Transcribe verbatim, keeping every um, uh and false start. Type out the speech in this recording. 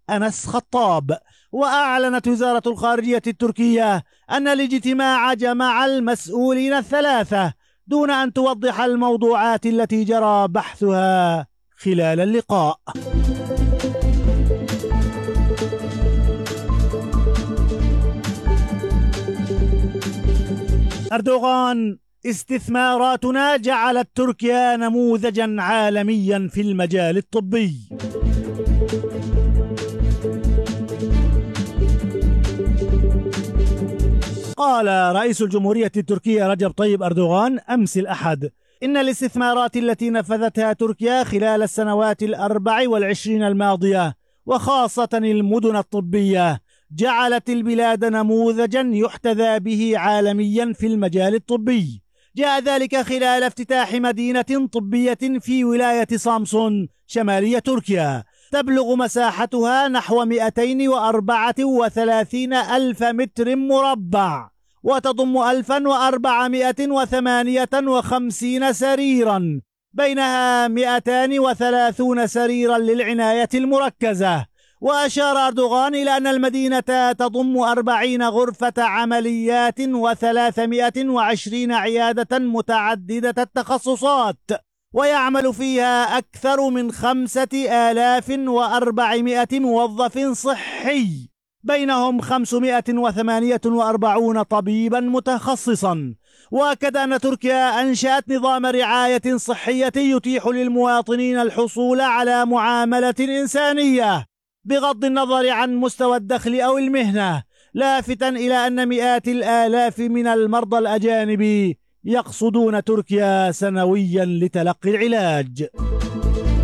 أنس خطاب. وأعلنت وزارة الخارجية التركية أن الاجتماع جمع المسؤولين الثلاثة دون أن توضح الموضوعات التي جرى بحثها خلال اللقاء. أردوغان: استثماراتنا جعلت تركيا نموذجا عالميا في المجال الطبي. قال رئيس الجمهورية التركية رجب طيب أردوغان أمس الأحد إن الاستثمارات التي نفذتها تركيا خلال السنوات الأربع والعشرين الماضية وخاصة المدن الطبية جعلت البلاد نموذجا يحتذى به عالميا في المجال الطبي. جاء ذلك خلال افتتاح مدينة طبية في ولاية سامسون شمالية تركيا تبلغ مساحتها نحو مئتين وأربعة وثلاثين ألف متر مربع وتضم ألفا وأربعمائة وثمانية وخمسين سريرا، بينها مئتان وثلاثون سريرا للعناية المركزة. وأشار أردوغان إلى أن المدينة تضم أربعين غرفة عمليات وثلاثمائة وعشرين عيادة متعددة التخصصات، ويعمل فيها أكثر من خمسة آلاف وأربعمائة موظف صحي، بينهم خمسمائة وثمانية وأربعين طبيبا متخصصا. وأكد أن تركيا أنشأت نظام رعاية صحية يتيح للمواطنين الحصول على معاملة إنسانية بغض النظر عن مستوى الدخل أو المهنة، لافتا إلى أن مئات الآلاف من المرضى الأجانب يقصدون تركيا سنويا لتلقي العلاج.